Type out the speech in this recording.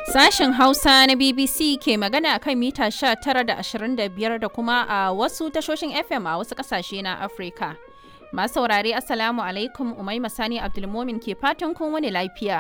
Sashen Hausa na BBC ke magana a kan mita 19 da 25 da kuma a wasu tashoshin FM a wasu ƙasashe na Afirka. Masu saurare Assalamu alaikum, Umaima Sani Abdulmomin ke fatan kun wani lafiya.